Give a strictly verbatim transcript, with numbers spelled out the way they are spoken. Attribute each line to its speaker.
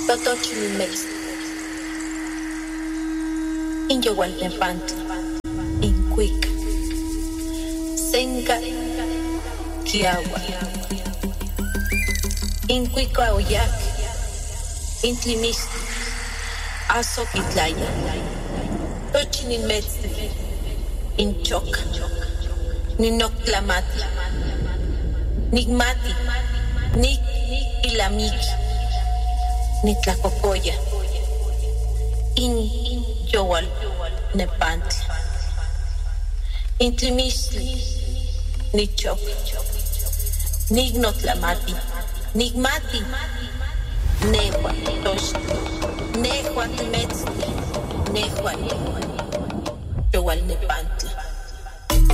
Speaker 1: Totochilimex, in Yowaltepantli, in Quick, Senka, Kiawa, in Quicaoyac, in Tlimistli, Azoquitlaya, Tochilimex, in Choc, Ninoctlamati, Nigmati, Nik Ilamiki, Nitlacocoya, in Yowal Nepantli, in Tlimistli, Nichok, Nignotlamati, Nigmati, Nehua Tosh, Nehua Timetzli, Nehua Yowal Nepantli.